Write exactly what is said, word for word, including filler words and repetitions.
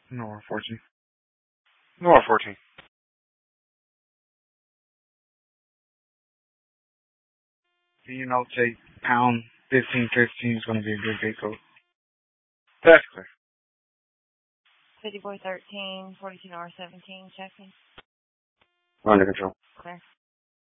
No R fourteen. No R fourteen. You know, say pound fifteen fifteen is going to be a good gate code. That's clear. fifty-four thirteen, forty-two R seventeen, checking. Under control. Clear.